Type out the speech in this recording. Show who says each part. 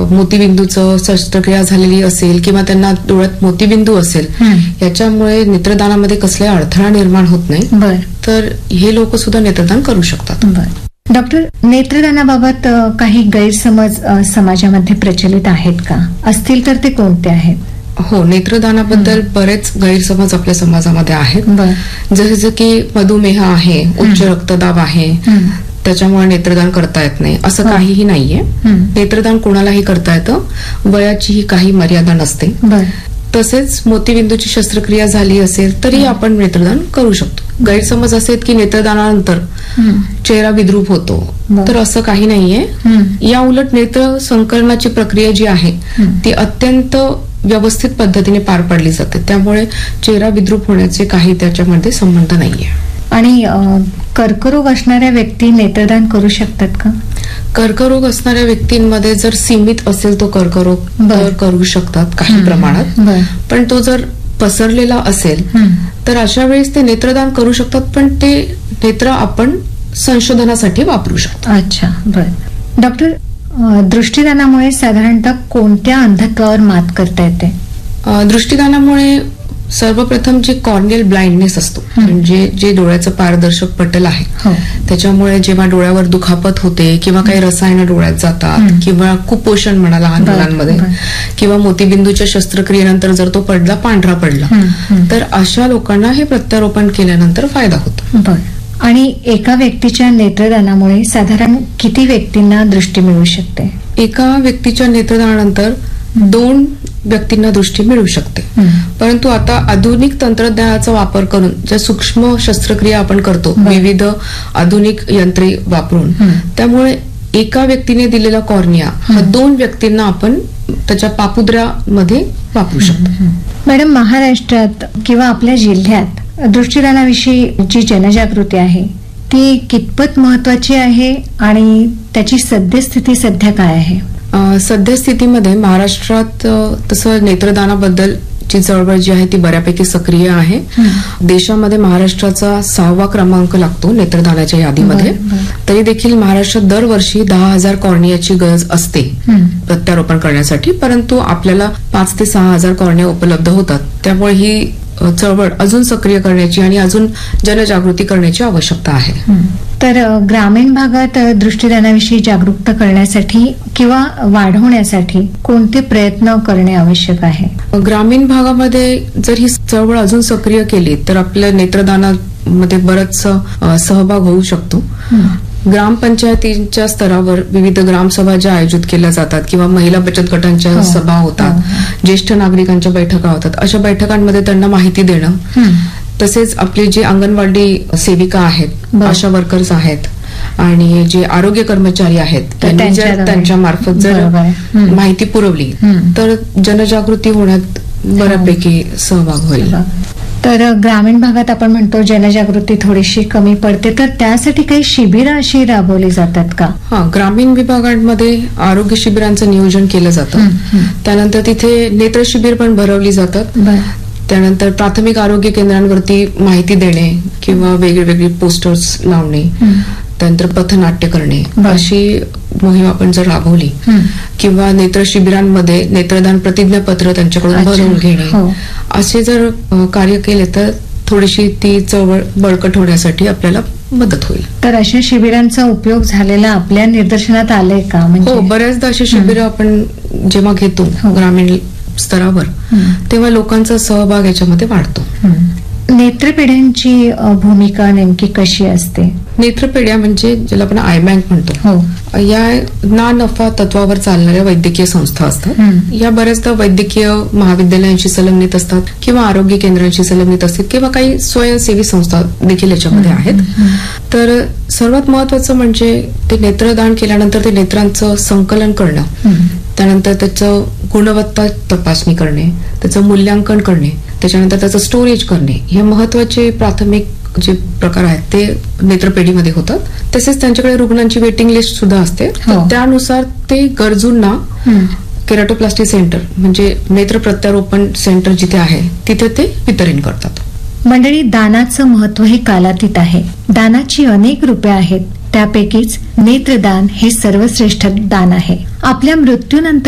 Speaker 1: मोतीबिंदूचं शस्त्रक्रिया झालेली असेल किंवा त्यांना डोळ्यात मोतीबिंदू असेल, याच्यामुळे नेत्रदानामध्ये कसलाही अडथळा निर्माण होत नाही, तर हे लोक सुद्धा नेत्रदान करू शकतात.
Speaker 2: डॉक्टर, नेत्रदानाबाबत काही गैरसमज समाजामध्ये प्रचलित आहेत का? असतील तर ते कोणते आहेत?
Speaker 1: हो, नेत्रदानाबद्दल बरेच गैरसमज आपल्या समाजामध्ये आहेत. जसं की मधुमेह आहे, उच्च रक्तदाब आहे, त्याच्यामुळे नेत्रदान करता येत नाही, असं काहीही नाहीये. नेत्रदान कोणालाही करता येतं, वयाचीही काही मर्यादा नसते. तसेच मोतीबिंदूची शस्त्रक्रिया झाली असेल तरी आपण नेत्रदान करू शकतो. गैरसमज असे की नेत्रदानानंतर चेहरा विद्रूप होतो, तर असं काही नाहीये. या उलट नेत्र संकलनाची प्रक्रिया जी आहे ती अत्यंत व्यवस्थित पद्धतीने पार पाडली जाते, त्यामुळे चेहरा विद्रूप होण्याचे काही त्याच्यामध्ये संबंध नाहीये.
Speaker 2: आणि कर्करोग असणाऱ्या व्यक्ती नेत्रदान करू शकतात का?
Speaker 1: कर्करोग असणाऱ्या व्यक्तींमध्ये जर सीमित असेल तो कर्करोग तर करू शकतात काही प्रमाणात, पण तो जर पसरलेला असेल तर अशा वेळेस ते नेत्रदान करू शकतात, पण ते नेत्र आपण संशोधनासाठी वापरू शकतो.
Speaker 2: अच्छा, बरं. डॉक्टर, दृष्टीदानामुळे साधारणतः कोणत्या अंधत्वावर मात करता येते?
Speaker 1: दृष्टीदानामुळे सर्वप्रथम जे कॉर्नियल ब्लाइंडनेस असतो, म्हणजे जे डोळ्याचं पारदर्शक पटल आहे, त्याच्यामुळे जेव्हा डोळ्यावर दुखापत होते किंवा काही रसायनं डोळ्यात जातात किंवा कुपोषण म्हणा लहान मुलांमध्ये, किंवा मोतीबिंदूच्या शस्त्रक्रियेनंतर जर तो पडदा पांढरा पडला, तर अशा लोकांना हे प्रत्यारोपण केल्यानंतर फायदा होतो.
Speaker 2: आणि एका व्यक्तीच्या नेत्रदानामुळे साधारण किती व्यक्तींना दृष्टी मिळू शकते?
Speaker 1: एका व्यक्तीच्या नेत्रदानानंतर 2 व्यक्तींना दृष्टी मिळू शकते, परंतु आता आधुनिक तंत्रज्ञानाचा वापर करून ज्या सूक्ष्म शस्त्रक्रिया आपण करतो विविध आधुनिक यंत्रे वापरून, त्यामुळे एका व्यक्तीने दिलेला कॉर्निया हा 2 व्यक्तींना आपण त्याच्या पापुद्र्यामध्ये वापरू शकतो.
Speaker 2: मॅडम, महाराष्ट्रात किंवा आपल्या जिल्ह्यात दृष्टीदानाविषयी जी जनजागृती आहे ती कितपत महत्वाची आहे आणि त्याची सद्यस्थिती सध्या काय आहे?
Speaker 1: सद्यस्थितीमध्ये महाराष्ट्रात तसं नेत्रदानाबद्दल ची चळवळ जी आहे ती बऱ्यापैकी सक्रिय आहे. देशामध्ये महाराष्ट्राचा 6वा क्रमांक लागतो नेत्रदानाच्या यादीमध्ये. तरी देखील महाराष्ट्रात दरवर्षी 10,000 कॉर्नियाची गरज असते प्रत्यारोपण करण्यासाठी, परंतु आपल्याला 5 ते 6,000 कॉर्निया उपलब्ध होतात. त्यामुळे ही चळवळ अजून सक्रिय करण्याची आणि अजून जनजागृती करण्याची आवश्यकता आहे.
Speaker 2: तर ग्रामीण भागात दृष्टीदानाविषयी जागरूकता करण्यासाठी किंवा वाढवण्यासाठी कोणते प्रयत्न करणे आवश्यक आहे?
Speaker 1: ग्रामीण भागामध्ये जर ही चळवळ अजून सक्रिय केली तर आपल्या नेत्रदानामध्ये बराच सहभाग होऊ शकतो. ग्रामपंचायतींच्या स्तरावर विविध ग्रामसभा ज्या आयोजित केल्या जातात किंवा महिला बचत गटांच्या सभा होतात, ज्येष्ठ नागरिकांच्या बैठका होतात, अशा बैठकांमध्ये त्यांना माहिती देणं, तसेच आपले जे अंगणवाडी सेविका आहेत, आशा वर्कर्स आहेत आणि जे आरोग्य कर्मचारी आहेत, त्यांनी जर त्यांच्या मार्फत जर माहिती पुरवली तर जनजागृती होण्यात बऱ्यापैकी सहभाग होईल.
Speaker 2: तर ग्रामीण भागात आपण म्हणतो जनजागृती थोडीशी कमी पडते, तर त्यासाठी काही शिबिरं अशी राबवली जातात का?
Speaker 1: ग्रामीण विभागांमध्ये आरोग्य शिबिरांचं नियोजन केलं जातं. त्यानंतर तिथे नेत्र शिबिर पण भरवली जातात. त्यानंतर प्राथमिक आरोग्य केंद्रांवरती माहिती देणे किंवा वेगवेगळे पोस्टर्स लावणे, त्यानंतर पथनाट्य करणे, अशी मोहीम आपण जर राबवली किंवा नेत्र शिबिरांमध्ये नेत्रदान प्रतिज्ञापत्र त्यांच्याकडून भरवून घेणे, असे जर कार्य केले तर थोडीशी ती चळवळ बळकट होण्यासाठी आपल्याला मदत होईल.
Speaker 2: तर अशा शिबिरांचा उपयोग झालेला आपल्या निदर्शनात आलाय का?
Speaker 1: हो, बऱ्याचदा अशी शिबिरं आपण जेव्हा घेतो ग्रामीण स्तरावर तेव्हा लोकांचा सहभाग याच्यामध्ये वाढतो.
Speaker 2: नेत्रपेढ्यांची भूमिका नेमकी कशी असते?
Speaker 1: नेत्रपेढ्या म्हणजे ज्याला आपण आय बँक म्हणतो, या ना नफा तत्वावर चालणाऱ्या वैद्यकीय संस्था असतात. या बऱ्याचदा वैद्यकीय महाविद्यालयांशी संलग्नित असतात किंवा आरोग्य केंद्रांशी संलग्नित असतात किंवा काही स्वयंसेवी संस्था देखील याच्यामध्ये आहेत. तर सर्वात महत्वाचं म्हणजे ते नेत्रदान केल्यानंतर ते नेत्रांचं संकलन करणं, त्यानंतर त्याचं गुणवत्ता तपासणी करणे, त्याचं मूल्यांकन करणे, त्याच्यानंतर त्याचं स्टोरेज करणे, हे महत्वाचे प्राथमिक जे प्रकार आहेत ते नेत्रपेढीमध्ये होतात. तसेच त्यांच्याकडे रुग्णांची वेटिंग लिस्ट सुद्धा असते. त्यानुसार ते गरजूंना केराटोप्लास्टी सेंटर म्हणजे नेत्र प्रत्यारोपण सेंटर जिथे आहे तिथे ते वितरण करतात.
Speaker 2: मंडळी, दानाचं महत्व हे कालातीत आहे. दानाची अनेक रूपे आहेत, त्यापैकीच नेत्रदान हे सर्वश्रेष्ठ दान आहे. आपल्या मृत्यूनंतर